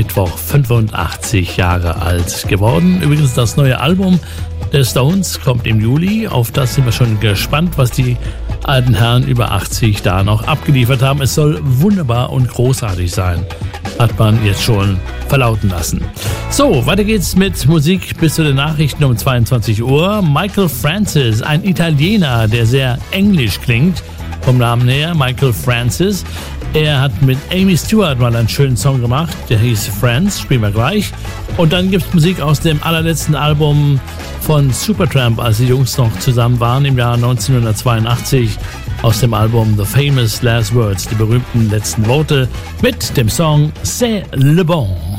Mittwoch 85 Jahre alt geworden. Übrigens das neue Album der Stones kommt im Juli. Auf das sind wir schon gespannt, was die alten Herren über 80 da noch abgeliefert haben. Es soll wunderbar und großartig sein, hat man jetzt schon verlauten lassen. So, weiter geht's mit Musik bis zu den Nachrichten um 22 Uhr. Michael Francis, ein Italiener, der sehr englisch klingt, vom Namen her, Michael Francis. Er hat mit Amy Stewart mal einen schönen Song gemacht, der hieß Friends, spielen wir gleich. Und dann gibt's Musik aus dem allerletzten Album von Supertramp, als die Jungs noch zusammen waren im Jahr 1982, aus dem Album The Famous Last Words, die berühmten letzten Worte, mit dem Song C'est le bon.